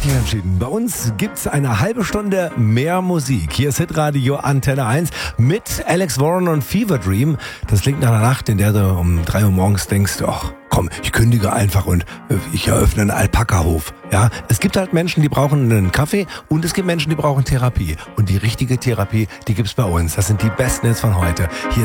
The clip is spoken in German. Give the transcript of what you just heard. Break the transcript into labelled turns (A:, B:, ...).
A: Richtig entschieden. Bei uns gibt's eine halbe Stunde mehr Musik. Hier ist Hitradio Antenne 1 mit Alex Warren und Fever Dream. Das klingt nach einer Nacht, in der du um 3 Uhr morgens denkst, ach komm, ich kündige einfach und ich eröffne einen Alpaka-Hof. Ja, es gibt halt Menschen, die brauchen einen Kaffee und es gibt Menschen, die brauchen Therapie. Und die richtige Therapie, die gibt's bei uns. Das sind die besten Hits von heute. Hier